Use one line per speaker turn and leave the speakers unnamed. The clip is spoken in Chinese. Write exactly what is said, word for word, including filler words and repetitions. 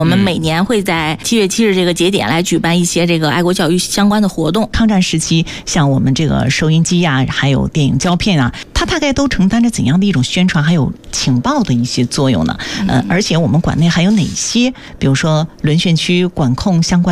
我们每年会在七月七日这个节点来举办一些这个爱国教育相关的活动。
抗战时期，像我们这个收音机啊，还有电影胶片啊，它大概都承担着怎样的一种宣传还有情报的一些作用呢？呃，而且我们馆内还有哪些，比如说沦陷区管控相关